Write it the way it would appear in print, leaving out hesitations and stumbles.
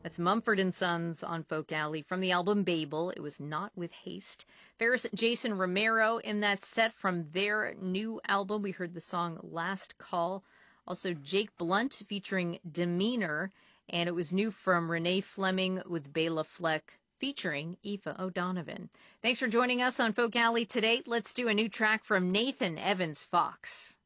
That's Mumford & Sons on Folk Alley from the album Babel. It was Not With Haste. Ferris Jason Romero in that set from their new album. We heard the song Last Call. Also Jake Blunt featuring Demeanor. And it was new from Renee Fleming with Bela Fleck featuring Aoife O'Donovan. Thanks for joining us on Folk Alley today. Let's do a new track from Nathan Evans Fox.